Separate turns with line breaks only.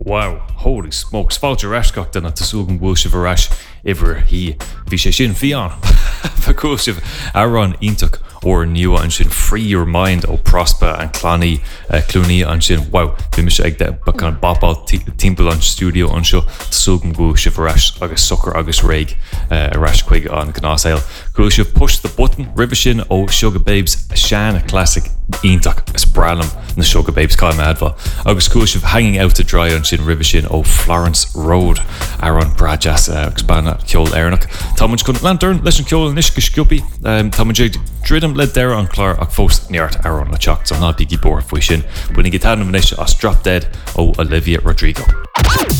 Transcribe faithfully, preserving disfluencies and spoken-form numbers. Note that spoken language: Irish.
Wow, holy smokes, fáilte reisceach den na tasúgan bhfuil si bhreis iver hí bhí sé sin fián. Facúil sibh arán ítach or nua an sin free your mind ó prosper an clanny uh, clúní an sin wow bhí me sé ag de bacan bapal timppel an studio an seo tasúgan bhfuil si bhreis agus soccer agus réig uh, a reis chuig an gnásail. Gúil si push the button river sin ó Sugar Babes sean a classic ítach is bralam na Sugar Babes caiim adfa agus gúil si hanging out to dry an sin river sin ó Florence Road ar an brajas uh, agus banna ceol airnach. Tá muid chun lantern leis an ceol níos go sciúpi um, tá muid dridum le there an chlár ach fós neart ar an le teach so ná bigí bor faoi sin bunig gitá nomination as Drop Dead ó Olivia Rodrigo.